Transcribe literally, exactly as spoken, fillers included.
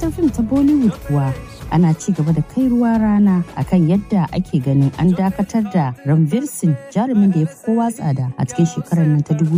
masana'antar fim ta Bollywood kuwa ana ci gaba da kai ruwa rana akan yadda ake ganin an dakatar da Ranveer Singh, jarumin da ya fi kowa tsada a cikin shekarar nan ta dubu